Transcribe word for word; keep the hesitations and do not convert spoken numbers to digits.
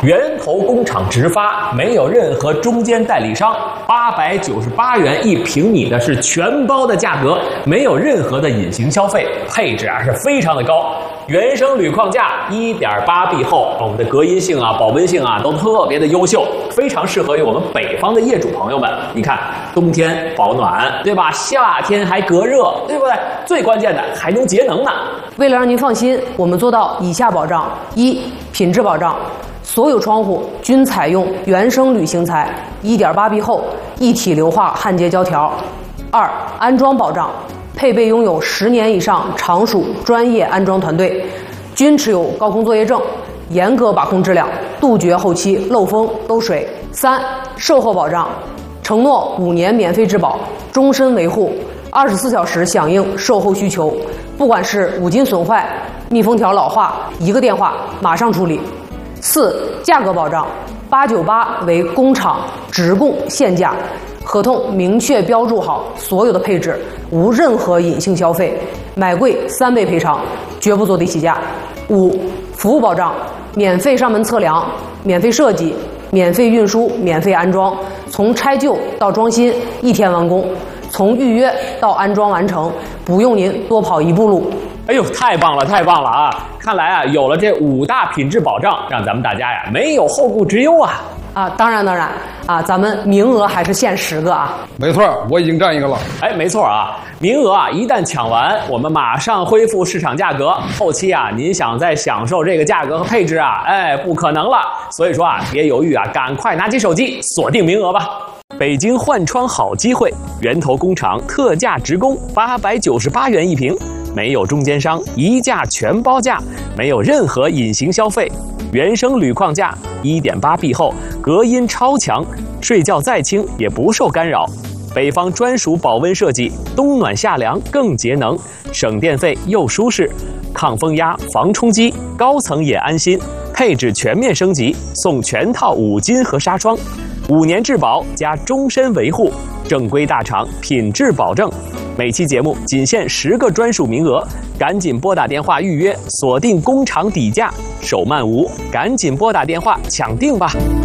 源头工厂直发，没有任何中间代理商，八百九十八元一平米的是全包的价格，没有任何的隐形消费，配置啊是非常的高。原生铝框架 一点八 B 厚，我们的隔音性啊、保温性啊都特别的优秀，非常适合于我们北方的业主朋友们。你看，冬天保暖，对吧？夏天还隔热，对不对？最关键的还能节能呢。 为了让您放心，我们做到以下保障：一、品质保障，所有窗户均采用原生铝型材 一点八 B 厚，一体硫化焊接胶条；二、安装保障，配备拥有十年以上常属专业安装团队，均持有高空作业证，严格把控质量，杜绝后期漏风漏水。三、售后保障，承诺五年免费质保，终身维护，二十四小时响应售后需求，不管是五金损坏、密封条老化，一个电话马上处理。四、价格保障，八九八为工厂直供现价，合同明确标注好所有的配置，无任何隐性消费，买贵三倍赔偿，绝不坐地起价。五、服务保障，免费上门测量，免费设计，免费运输，免费安装，从拆旧到装新一天完工，从预约到安装完成，不用您多跑一步路。 哎呦，太棒了，太棒了啊！看来啊，有了这五大品质保障，让咱们大家呀没有后顾之忧啊！ 啊，当然当然啊，咱们名额还是限十个啊。 没错，我已经占一个了。 哎，没错啊，名额啊一旦抢完，我们马上恢复市场价格。后期啊，您想再享受这个价格和配置啊，哎，不可能了。所以说啊，别犹豫啊，赶快拿起手机锁定名额吧。北京换窗好机会，源头工厂特价直供，八百九十八元一平。没有中间商，一价全包价，没有任何隐形消费。原生铝框架 一点八 B 厚，隔音超强，睡觉再轻也不受干扰。北方专属保温设计，冬暖夏凉更节能，省电费又舒适，抗风压、防冲击，高层也安心。配置全面升级，送全套五金和纱窗，五年质保加终身维护，正规大厂，品质保证。每期节目仅限十个专属名额，赶紧拨打电话预约，锁定工厂底价，手慢无，赶紧拨打电话抢定吧。